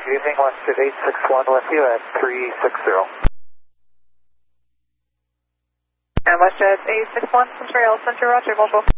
Good evening, WestJet 861 with you at 360. And WestJet 861 from Trail Center, Roger, multiple.